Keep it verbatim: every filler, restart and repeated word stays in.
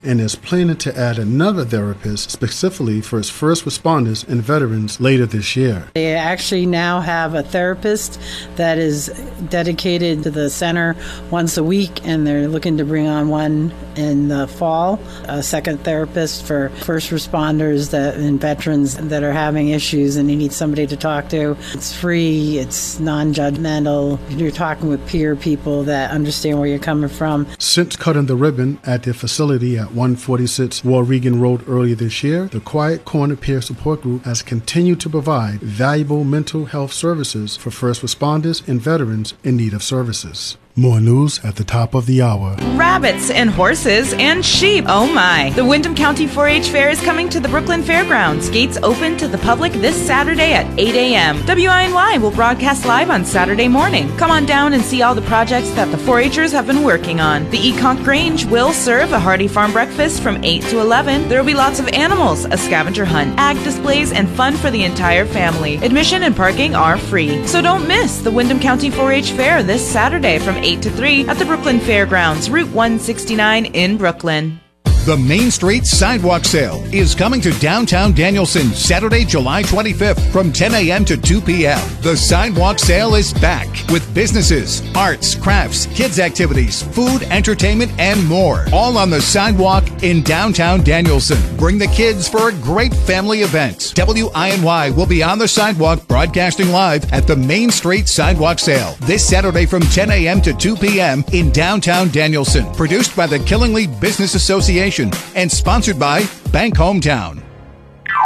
and is planning to add another therapist specifically for its first responders and veterans later this year. They actually now have a therapist that is dedicated to the center once a week, and they're looking to bring on one in the fall, a second therapist for first responders that and veterans that are having issues and you need somebody to talk to. It's free, it's non-judgmental. You're talking with peer people that understand where you're coming from. Since cutting the ribbon at their facility at one forty-six Warregan Road earlier this year, the Quiet Corner Peer Support Group has continued to provide valuable mental health services for first responders and veterans in need of services. More news at the top of the hour. Rabbits and horses and sheep. Oh my. The Windham County four H Fair is coming to the Brooklyn Fairgrounds. Gates open to the public this Saturday at eight a.m. W I N Y will broadcast live on Saturday morning. Come on down and see all the projects that the four H'ers have been working on. The Econk Grange will serve a hearty farm breakfast from eight to eleven. There will be lots of animals, a scavenger hunt, ag displays, and fun for the entire family. Admission and parking are free. So don't miss the Windham County four H Fair this Saturday from eight to three at the Brooklyn Fairgrounds, Route one sixty-nine in Brooklyn. The Main Street Sidewalk Sale is coming to downtown Danielson Saturday, July twenty-fifth from ten a.m. to two p.m. The Sidewalk Sale is back with businesses, arts, crafts, kids activities, food, entertainment, and more. All on the sidewalk in downtown Danielson. Bring the kids for a great family event. W I N Y will be on the sidewalk broadcasting live at the Main Street Sidewalk Sale this Saturday from ten a.m. to two p.m. in downtown Danielson. Produced by the Killingly Business Association and sponsored by Bank Hometown.